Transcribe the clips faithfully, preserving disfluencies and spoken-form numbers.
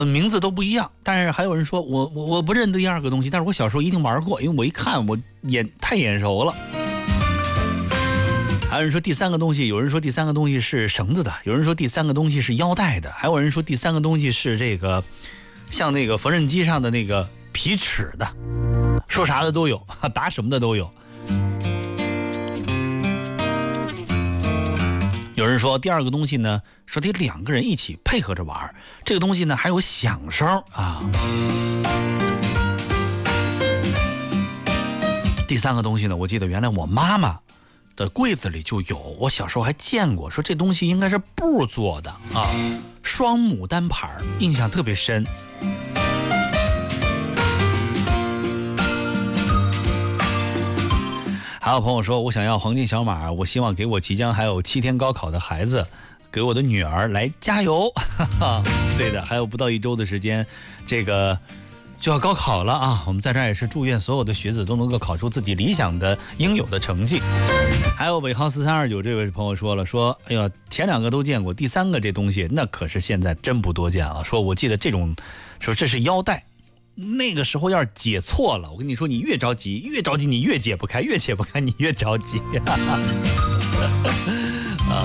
名字都不一样。但是还有人说我我我不认第二个东西，但是我小时候一定玩过，因为我一看我眼太眼熟了。还有人说第三个东西，有人说第三个东西是绳子的，有人说第三个东西是腰带的，还有人说第三个东西是这个像那个缝纫机上的那个皮尺的，说啥的都有，打什么的都有。有人说第二个东西呢，说得两个人一起配合着玩，这个东西呢还有响声啊。第三个东西呢，我记得原来我妈妈的柜子里就有，我小时候还见过，说这东西应该是布做的啊，双牡丹牌，印象特别深。还有朋友说，我想要黄金小马，我希望给我即将还有七天高考的孩子，给我的女儿来加油。对的，还有不到一周的时间，这个就要高考了啊！我们在这儿也是祝愿所有的学子都能够考出自己理想的应有的成绩。还有尾号四三二九这位朋友说了，说哎呀，前两个都见过，第三个这东西那可是现在真不多见了。说我记得这种，说这是腰带。那个时候要是解错了，我跟你说，你越着急越着急，你越解不开，越解不开你越着急。啊！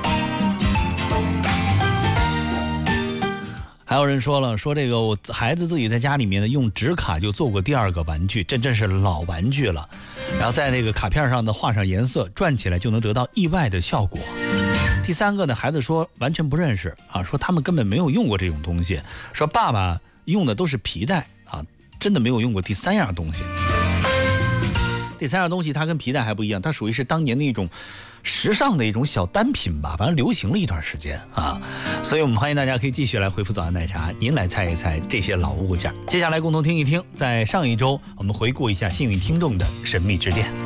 还有人说了，说这个我孩子自己在家里面呢用纸卡就做过第二个玩具，这真是老玩具了。然后在那个卡片上呢画上颜色，转起来就能得到意外的效果。第三个呢，孩子说完全不认识啊，说他们根本没有用过这种东西，说爸爸用的都是皮带啊，真的没有用过第三样东西。第三样东西它跟皮带还不一样，它属于是当年的一种时尚的一种小单品吧，反正流行了一段时间啊。所以我们欢迎大家可以继续来回复早安奶茶，您来猜一猜这些老物件。接下来共同听一听，在上一周我们回顾一下幸运听众的神秘之恋。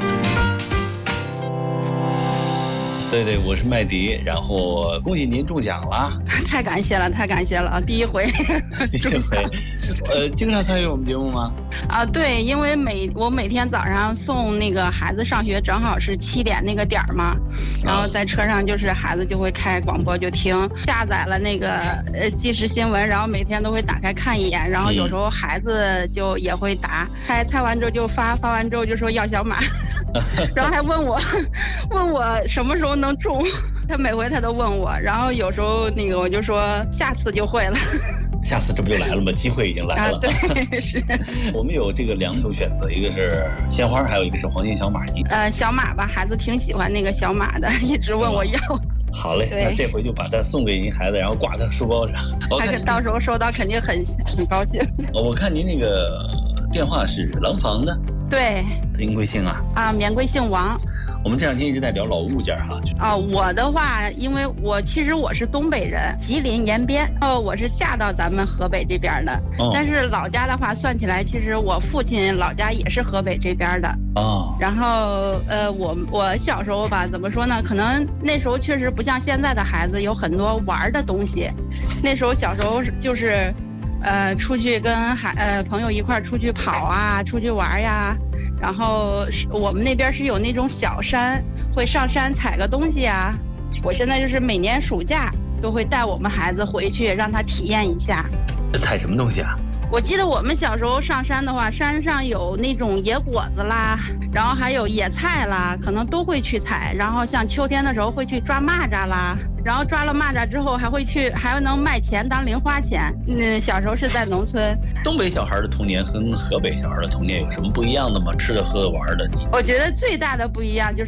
对对，我是麦迪，然后恭喜您中奖了！ 太感谢了，太感谢了，第一回， 第一回，呃，经常参与我们节目吗？ 啊，对，因为每我每天早上送那个孩子上学，正好是七点那个点儿嘛，然后在车上就是孩子就会开广播就听，下载了那个呃即时新闻，然后每天都会打开看一眼，然后有时候孩子就也会答，猜猜完之后就发，发完之后就说要小马。然后还问我问我什么时候能中，他每回他都问我，然后有时候那个我就说下次就会了。 下次这不就来了吗？机会已经来了。 啊、对，是。 我们有这个两种选择，一个是鲜花，还有一个是黄金小马。 呃，小马吧，孩子挺喜欢那个小马的，一直问我要。 好嘞，那这回就把它送给您孩子，然后挂在书包上。 他到时候收到肯定很很高兴。 我看您那个电话是廊坊的。 对， 您贵姓啊？ 啊，免贵姓王。 我们这两天一直在聊老物件哈。 啊，我的话，因为我其实我是东北人，吉林延边，哦，我是嫁到咱们河北这边的。哦。但是老家的话，算起来，其实我父亲老家也是河北这边的。哦。然后，呃，我我小时候吧，怎么说呢？可能那时候确实不像现在的孩子有很多玩的东西，那时候小时候就是。呃，出去跟孩呃朋友一块儿出去跑啊，出去玩呀，然后我们那边是有那种小山，会上山采个东西啊。我现在就是每年暑假都会带我们孩子回去，让他体验一下。 采什么东西啊？ 我记得我们小时候上山的话，山上有那种野果子啦，然后还有野菜啦，可能都会去采。然后像秋天的时候会去抓蚂蚱啦，然后抓了蚂蚱之后还会去，还能卖钱当零花钱。嗯，小时候是在农村。 东北小孩的童年跟河北小孩的童年有什么不一样的吗？吃的、喝的、玩的？ 我觉得最大的不一样就是，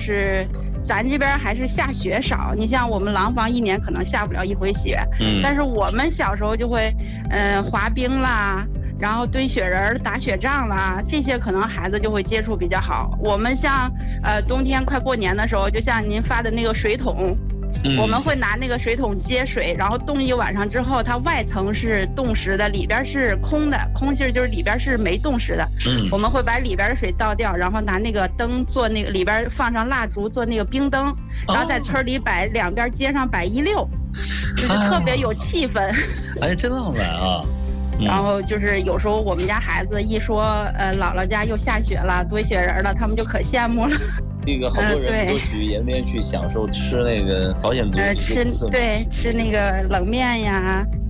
咱这边还是下雪少。你像我们廊坊一年可能下不了一回雪，嗯，但是我们小时候就会，嗯、呃，滑冰啦。然后堆雪人、打雪仗啦，这些可能孩子就会接触比较好。我们像呃冬天快过年的时候，就像您发的那个水桶，嗯、我们会拿那个水桶接水，然后冻一晚上之后，它外层是冻实的，里边是空的，空心就是里边是没冻实的。嗯，我们会把里边的水倒掉，然后拿那个灯做那个里边放上蜡烛做那个冰灯，然后在村里摆两边街上摆一溜，就是特别有气氛。 哎，真浪漫啊！ 然后就是有时候我们家孩子一说，呃，姥姥家又下雪了，堆雪人了，他们就可羡慕了。 那个好多人都去延边去享受吃那个朝鲜族， 呃，吃对吃那个冷面呀，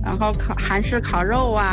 然后烤韩式烤肉啊。